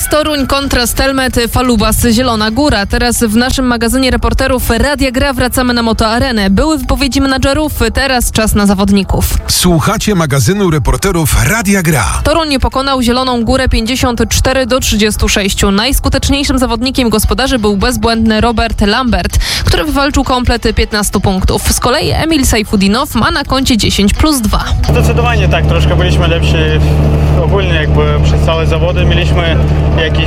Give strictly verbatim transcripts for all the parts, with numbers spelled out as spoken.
Teraz Toruń kontra Stelmet, Falubas, Zielona Góra. Teraz w naszym magazynie reporterów Radia Gra wracamy na Motoarenę. Były wypowiedzi menadżerów, teraz czas na zawodników. Słuchacie magazynu reporterów Radia Gra. Toruń pokonał Zieloną Górę pięćdziesiąt cztery do trzydziestu sześciu. Najskuteczniejszym zawodnikiem gospodarzy był bezbłędny Robert Lambert, który wywalczył komplet piętnastu punktów. Z kolei Emil Sajfudinow ma na koncie dziesięć plus dwa. Zdecydowanie tak, troszkę byliśmy lepsi ogólnie jakby przez całe zawody. Mieliśmy jakieś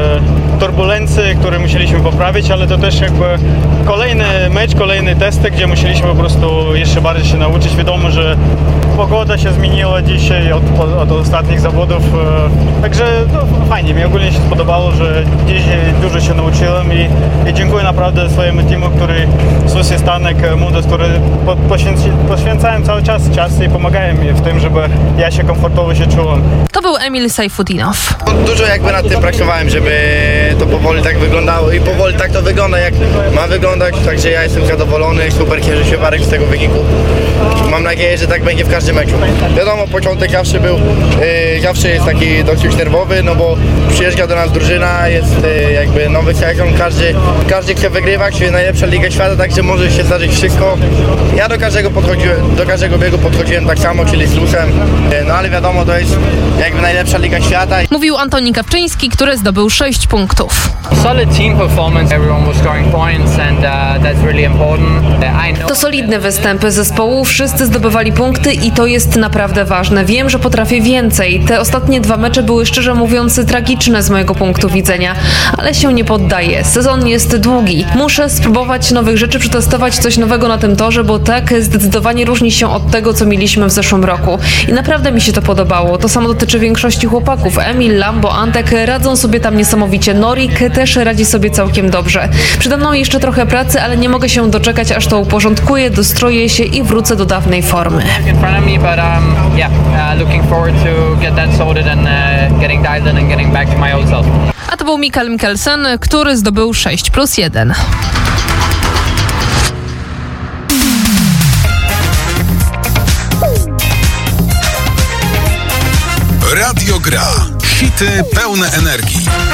e, turbulencje, które musieliśmy poprawić, ale to też jakby kolejny mecz, kolejne testy, gdzie musieliśmy po prostu jeszcze bardziej się nauczyć. Wiadomo, że pogoda się zmieniła dzisiaj od, od ostatnich zawodów, e, także no, fajnie, mi ogólnie się spodobało, że dzisiaj dużo się nauczyłem i, i dziękuję naprawdę swojemu teamu, który Susi, Stanek, Mundos, który po, poświęci, poświęcają cały czas czas i pomagają mi w tym, żeby ja się komfortowo się czułem. To był Emil Sajfudinow. Dużo jakby nad tym pracowałem, żeby to powoli tak wyglądało i powoli tak to wygląda, jak ma wyglądać, także ja jestem zadowolony, super cieszę się Marek z tego wyniku. Mam nadzieję, że tak będzie w każdym meczu. Wiadomo, początek zawsze był, yy, zawsze jest taki dosyć nerwowy, no bo przyjeżdża do nas drużyna, jest yy, jakby nowy sezon, każdy, każdy chce wygrywać, jest najlepsza Liga Świata, także może się zdarzyć wszystko. Ja do każdego podchodziłem, do każdego biegu podchodziłem tak samo, czyli z lusem, yy, no ale wiadomo, to jest jakby najlepsza Liga Świata. Mówił Antoni Kawczyński, który zdobył sześć punktów. Solid team performance. Everyone was scoring points and uh, that's really important. Uh, I know To solidny występ zespołu, wszyscy zdobywali punkty i to jest naprawdę ważne. Wiem, że potrafię więcej. Te ostatnie dwa mecze były szczerze mówiąc tragiczne z mojego punktu widzenia, ale się nie poddaję. Sezon jest długi. Muszę spróbować nowych rzeczy, przetestować coś nowego na tym torze, bo tak zdecydowanie różni się od tego, co mieliśmy w zeszłym roku. I naprawdę mi się to podobało. To samo dotyczy większości chłopaków. Emil, Lambo, Antek radzą sobie tam niesamowicie. Norik też radzi sobie całkiem dobrze. Przede mną jeszcze trochę pracy, ale nie mogę się doczekać, aż to uporządkuję, dostroję się i wrócę do dawnej formy. in front of me, but um, yeah, uh, looking forward to get that sorted and uh, getting dialed in and getting back to my old self. A to był Mikael Mikkelsen, który zdobył sześć plus jeden. Radio Gra. Hity pełne energii.